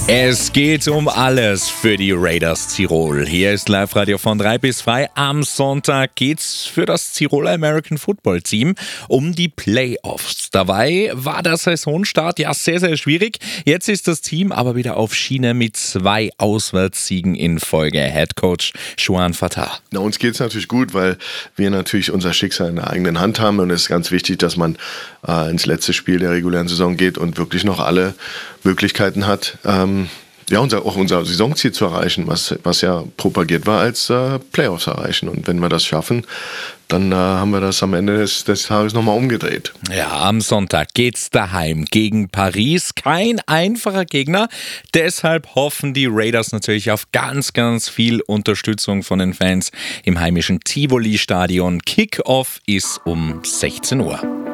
Es geht um alles für die Raiders Tirol. Hier ist Live-Radio von 3 bis 5. Am Sonntag geht's für das Tiroler American Football Team um die Playoffs. Dabei war der Saisonstart ja sehr, sehr schwierig. Jetzt ist das Team aber wieder auf Schiene mit 2 Auswärtssiegen in Folge. Headcoach Juan Fatah. Na, uns geht's natürlich gut, weil wir natürlich unser Schicksal in der eigenen Hand haben. Und es ist ganz wichtig, dass man ins letzte Spiel der regulären Saison geht und wirklich noch alle Möglichkeiten hat, unser Saisonziel zu erreichen, was ja propagiert war als Playoffs erreichen. Und wenn wir das schaffen, dann haben wir das am Ende des Tages nochmal umgedreht. Ja, am Sonntag geht's daheim gegen Paris. Kein einfacher Gegner. Deshalb hoffen die Raiders natürlich auf ganz, ganz viel Unterstützung von den Fans im heimischen Tivoli-Stadion. Kick-Off ist um 16 Uhr.